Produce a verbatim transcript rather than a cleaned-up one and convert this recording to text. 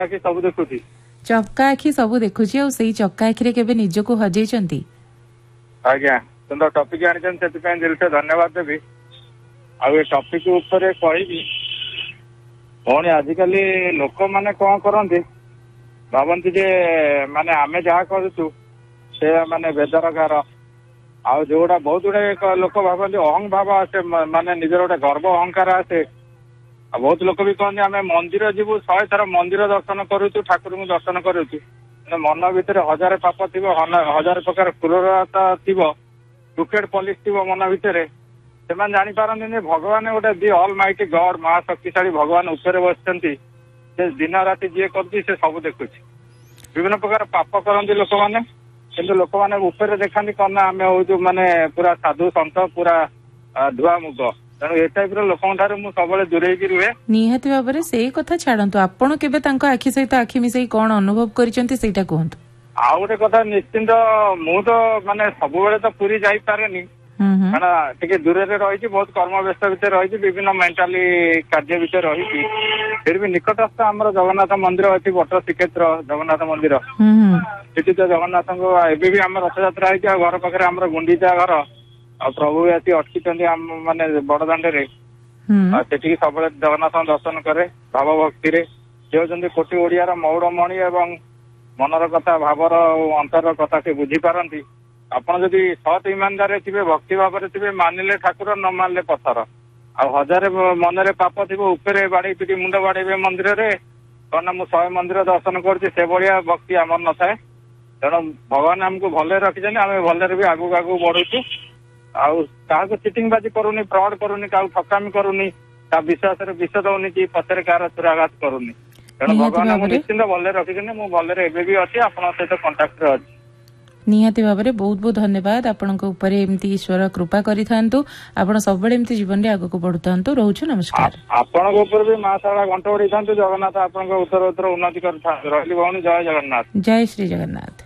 ଆଖି ସବୁ ଦେଖୁଛି ଚକା ଆଖି ସବୁ ଦେଖୁଛି ଆଉ ସେଇ ଚକା ଆଖିରେ କେବେ ନିଜକୁ ହଜେଇଛନ୍ତି? ଆଜ୍ଞା ସୁନ୍ଦର ଟପିକ ଆଣିଛନ୍ତି ସେଥିପାଇଁ ଦିଲ୍ଲୀ ଧନ୍ୟବାଦ ଦେବି। ଆଉ ଏ ଟପିକ ଉପରେ କହିବି ପୁଣି ଆଜିକାଲି ଲୋକମାନେ କଣ କରନ୍ତି ଭାବନ୍ତି ଯେ ମାନେ ଆମେ ଯାହା କରୁଛୁ ସେ ମାନେ ବେଦରକାର ଆଉ ଯୋଉଟା ବହୁତ ଗୁଡେ ଲୋକ ଭାବନ୍ତି ଅହଂ ଭାବ ଆସେ ମାନେ ନିଜର ଗୋଟେ ଗର୍ବ ଅହଙ୍କାର ଆସେ। ଆଉ ବହୁତ ଲୋକ ବି କହନ୍ତି ଆମେ ମନ୍ଦିର ଯିବୁ ଶହେ ଥର ମନ୍ଦିର ଦର୍ଶନ କରୁଛୁ ଠାକୁରଙ୍କୁ ଦର୍ଶନ କରୁଛୁ ମନ ଭିତରେ ହଜାରେ ପାପ ଥିବ ହଜାର ପ୍ରକାର କ୍ରୂରତା ଥିବ ଟୁକେଡ ପଲିସ ଥିବ ମନ ଭିତରେ ସେମାନେ ଜାଣିପାରନ୍ତିନି ଭଗବାନ ଗୋଟେ ଦି ଅଲ ମାଇଟି ଗଡ ମହାଶକ୍ତିଶାଳୀ ଭଗବାନ ଉପରେ ବସିଛନ୍ତି ସେ ଦିନ ରାତି ଯିଏ କରୁଛି ସେ ସବୁ ଦେଖୁଛି। ବିଭିନ୍ନ ପ୍ରକାର ପାପ କରନ୍ତି ଲୋକମାନେ କିନ୍ତୁ ଲୋକମାନେ ଉପରେ ଦେଖାନ୍ତି କଣ ନା ଆମେ ହଉଛୁ ମାନେ ପୁରା ସାଧୁ ସନ୍ଥ ପୁରା ଧୁଆ ମୁଗ ତେଣୁ ଏ ଟାଇପ ର ଲୋକଙ୍କ ଠାରୁ ମୁଁ ସବୁବେଳେ ଦୂରେଇକି ରୁହେ। ନିହାତି ଭାବରେ ସେଇ କଥା ଛାଡନ୍ତୁ ଆପଣ କେବେ ତାଙ୍କ ଆଖି ସହିତ ଆଖି ମିଶେଇ କଣ ଅନୁଭବ କରିଛନ୍ତି ସେଇଟା କୁହନ୍ତୁ। ଆଉ ଗୋଟେ କଥା ନିଶ୍ଚିନ୍ତ ମୁଁ ତ ମାନେ ସବୁବେଳେ ତ ପୁରୀ ଯାଇପାରେନି କାରଣ ଟିକେ ଦୂରରେ ରହିଛି ବହୁତ କର୍ମ ବ୍ୟସ୍ତ ଭିତରେ ରହିଛି ବିଭିନ୍ନ ମେଣ୍ଟାଲି କାର୍ଯ୍ୟ ଭିତରେ ରହିଛି ଫିର ବି ନିକଟସ୍ଥ ଆମର ଜଗନ୍ନାଥ ମନ୍ଦିର ଅଛି ବଟ ଶ୍ରୀକ୍ଷେତ୍ର ଜଗନ୍ନାଥ ମନ୍ଦିର ସେଠି ତ ଜଗନ୍ନାଥଙ୍କ ଏବେ ବି ଆମ ରଥଯାତ୍ରା ହେଇଛି ଆଉ ଘର ପାଖରେ ଆମର ଗୁଣ୍ଡିଚା ଘର ଆଉ ପ୍ରଭୁ ଆସି ଅଟକିଛନ୍ତି ଆମ ମାନେ ବଡଦାଣ୍ଡରେ ଆଉ ସେଠିକି ସବୁବେଳେ ଜଗନ୍ନାଥଙ୍କ ଦର୍ଶନ କରେ ଭାବ ଭକ୍ତିରେ ସେ ହଉଛନ୍ତି କୋଟି ଓଡିଆର ମୌଡମଣି ଏବଂ ମନର କଥା ଭାବର ଅନ୍ତରର କଥା ସେ ବୁଝିପାରନ୍ତି। ଆପଣ ଯଦି ସତ୍ ଇମାନଦାରରେ ଥିବେ ଭକ୍ତି ଭାବରେ ଥିବେ ମାନିଲେ ଠାକୁର ନ ମାନିଲେ ପଥର ଆଉ ହଜାରେ ମନରେ ପାପ ଥିବ ଉପରେ ବାଡେଇ ପିଟି ମୁଣ୍ଡ ବାଡେଇବେ ମନ୍ଦିରରେ କଣ ନା ମୁଁ ଶହେ ମନ୍ଦିର ଦର୍ଶନ କରୁଛି ସେଭଳିଆ ଭକ୍ତି ଆମର ନଥାଏ। ତେଣୁ ଭଗବାନ ଆମକୁ ଭଲରେ ରଖିଛନ୍ତି ଆମେ ଭଲରେ ବି ଆଗକୁ ଆଗକୁ ବଢୁଛୁ ଆଉ କାହାକୁ ଚିଟିଂ ବାଜି କରୁନି ଫ୍ରଡ କରୁନି କାହାକୁ ଠକାମି କରୁନି ତା ବିଶ୍ୱାସରେ ବିଷ ଦଉନି କି ପଛରେ କାହାର ଚୁରାଘାତ କରୁନି। ତେଣୁ ଭଗବାନ ଆମକୁ ନିଶ୍ଚିନ୍ତ ଭଲରେ ରଖିଛନ୍ତି ମୁଁ ଭଲରେ ଏବେ ବି ଅଛି ଆପଣଙ୍କ ସହିତ କଣ୍ଟାକ୍ଟରେ ଅଛି। ନିହାତି ଭାବରେ ବହୁତ ବହୁତ ଧନ୍ୟବାଦ ଆପଣଙ୍କ ଉପରେ ଏମିତି ଈଶ୍ୱର କୃପା କରିଥାନ୍ତୁ ଆପଣ ସବୁବେଳେ ଏମିତି ଜୀବନରେ ଆଗକୁ ବଢୁଥାନ୍ତୁ ରହୁଛୁ ନମସ୍କାର। ଆପଣଙ୍କ ଉପରେ ବି ମା ଶାରଳା ଘଣ୍ଟ ଉଡେଇଥାନ୍ତୁ ଜଗନ୍ନାଥ ଆପଣଙ୍କ ଉତ୍ତର ଉତ୍ତର ଉନ୍ନତି କରିଥାନ୍ତୁ ରହିଲି ଭଉଣୀ ଜୟ ଜଗନ୍ନାଥ ଜୟ ଶ୍ରୀ ଜଗନ୍ନାଥ।